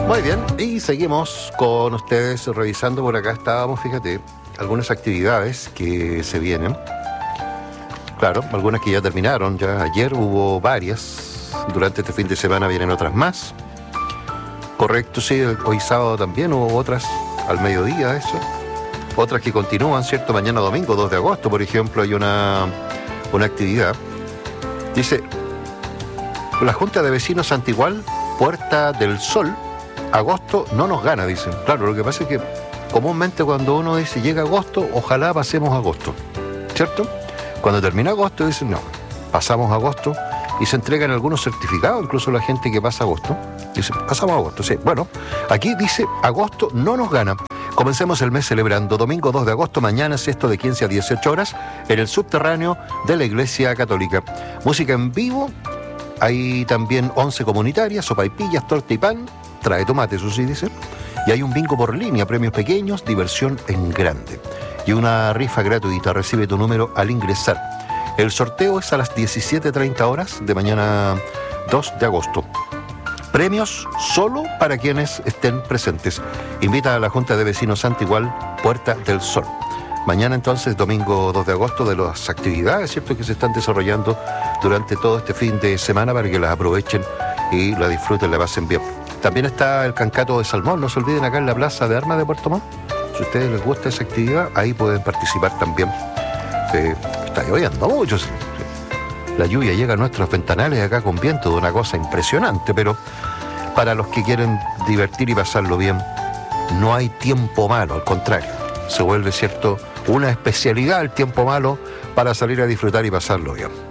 Muy bien, y seguimos con ustedes revisando. Por acá estábamos, fíjate, algunas actividades que se vienen. Claro, algunas que ya terminaron, ya ayer hubo varias. Durante este fin de semana vienen otras más. Correcto, sí, hoy sábado también hubo otras al mediodía, eso. Otras que continúan, ¿cierto? Mañana domingo, 2 de agosto, por ejemplo, hay una actividad. Dice, la Junta de Vecinos Antigual, Puerta del Sol, agosto no nos gana, dicen. Claro, lo que pasa es que comúnmente cuando uno dice llega agosto, ojalá pasemos agosto, ¿cierto? Cuando termina agosto dicen no, pasamos agosto y se entregan algunos certificados, incluso la gente que pasa agosto, dice pasamos agosto, sí. Bueno, aquí dice agosto no nos gana. Comencemos el mes celebrando. Domingo 2 de agosto, mañana es esto de 15 a 18 horas en el subterráneo de la Iglesia Católica. Música en vivo, hay también 11 comunitarias, sopaipillas, torta y pan, trae tomate, eso sí dicen, y hay un bingo por línea, premios pequeños, diversión en grande. Y una rifa gratuita, recibe tu número al ingresar. El sorteo es a las 17:30 horas de mañana 2 de agosto. Premios solo para quienes estén presentes. Invita a la Junta de Vecinos Antigual, Puerta del Sol. Mañana entonces, domingo 2 de agosto, de las actividades, ¿cierto?, que se están desarrollando durante todo este fin de semana para que las aprovechen y la disfruten, la pasen bien. También está el cancato de salmón, no se olviden, acá en la Plaza de Armas de Puerto Montt. Si a ustedes les gusta esa actividad, ahí pueden participar también. Está lloviendo mucho. La lluvia llega a nuestros ventanales acá con viento, de una cosa impresionante, pero para los que quieren divertir y pasarlo bien, no hay tiempo malo, al contrario, se vuelve, ¿cierto?, una especialidad el tiempo malo para salir a disfrutar y pasarlo bien.